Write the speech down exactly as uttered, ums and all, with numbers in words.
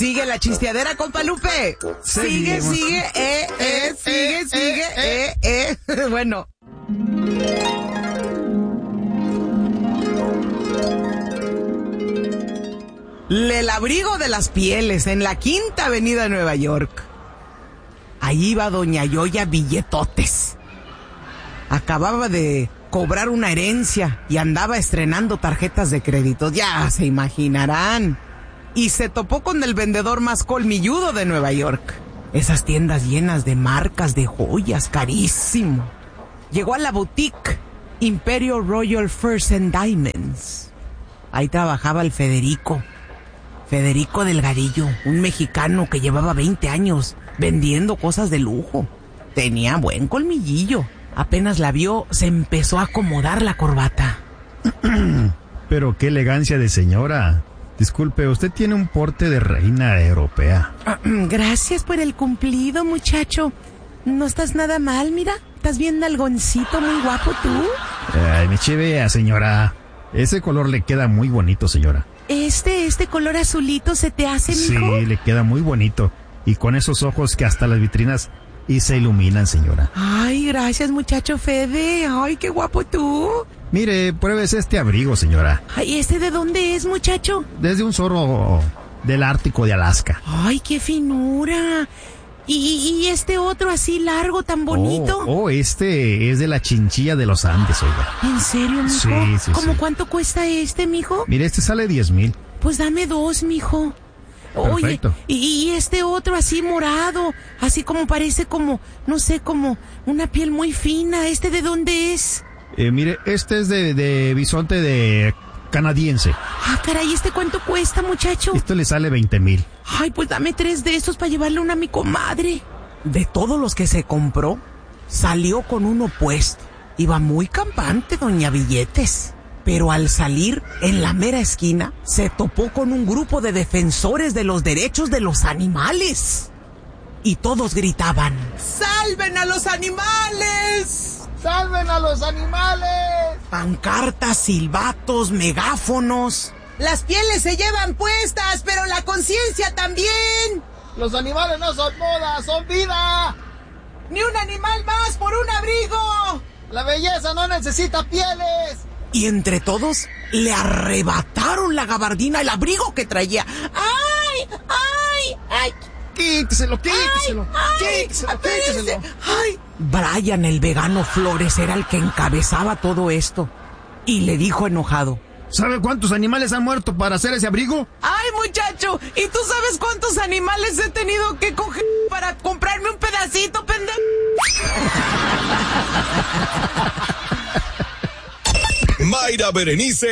Sigue la chisteadera, compa Lupe. Sigue, Seguimos. sigue, eh, eh, sigue, sigue, eh, eh. Bueno. El abrigo de las pieles en la Quinta Avenida de Nueva York. Ahí iba doña Yoya Billetotes. Acababa de cobrar una herencia y andaba estrenando tarjetas de crédito. Ya se imaginarán. Y se topó con el vendedor más colmilludo de Nueva York. Esas tiendas llenas de marcas de joyas, carísimo. Llegó a la boutique Imperial Royal Furs and Diamonds. Ahí trabajaba el Federico. Federico Delgadillo, un mexicano que llevaba veinte años vendiendo cosas de lujo. Tenía buen colmillillo. Apenas la vio, se empezó a acomodar la corbata. Pero qué elegancia de señora. Disculpe, usted tiene un porte de reina europea. Gracias por el cumplido, muchacho. No estás nada mal, mira. Estás bien nalgoncito, muy guapo tú. Ay, me chivea, señora. Ese color le queda muy bonito, señora. Este, este color azulito se te hace, mijo. Sí, le queda muy bonito. Y con esos ojos que hasta las vitrinas y se iluminan, señora. Ay, gracias, muchacho Fede. Ay, qué guapo tú. Mire, pruébese este abrigo, señora. Ay, ¿este de dónde es, muchacho? Desde un zorro del Ártico de Alaska. Ay, qué finura. ¿Y, y este otro así largo, tan bonito? Oh, oh, este es de la Chinchilla de los Andes, oiga. ¿En serio, mijo? Sí, sí, ¿Cómo sí. cuánto cuesta este, mijo? Mire, este sale diez mil. Pues dame dos, mijo. Perfecto. Oye, y, y este otro así morado, así como parece como, no sé, como una piel muy fina. ¿Este de dónde es? Eh, mire, este es de, de bisonte de canadiense. Ah, caray, ¿este cuánto cuesta, muchacho? Esto le sale veinte mil. Ay, pues dame tres de estos para llevarle una a mi comadre. De todos los que se compró, salió con uno puesto. Iba muy campante, doña Billetes. Pero al salir, en la mera esquina, se topó con un grupo de defensores de los derechos de los animales. Y todos gritaban: ¡salven a los animales! ¡Salven a los animales! Pancartas, silbatos, megáfonos. Las pieles se llevan puestas, pero la conciencia también. Los animales no son moda, son vida. ¡Ni un animal más por un abrigo! La belleza no necesita pieles. Y entre todos le arrebataron la gabardina, el abrigo que traía. ¡Ay! ¡Ay! ¡Ay! Quíteselo, quíteselo, ¡Ay! quíteselo, ¡Apérense! quíteselo. ¡Ay! Brian, el vegano Flores, era el que encabezaba todo esto. Y le dijo enojado: ¿sabe cuántos animales han muerto para hacer ese abrigo? ¡ay, muchacho! ¿Y tú sabes cuántos animales he tenido que coger para comprarme un pedacito, pendejo? Mayra Berenice